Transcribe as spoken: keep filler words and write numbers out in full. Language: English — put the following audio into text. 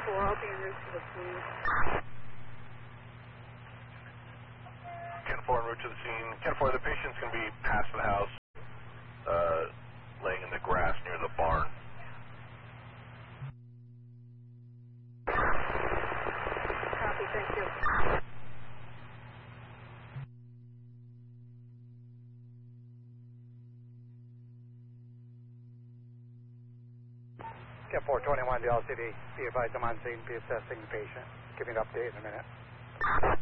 four, I'll be en route to the scene. ten four en route to the scene. ten four, the patient's going to be past the house, uh, laying in the grass near the barn. Copy, thank you. ten four twenty-one, the L C D. Be advised I'm on scene, be assessing the patient. Give me an update in a minute.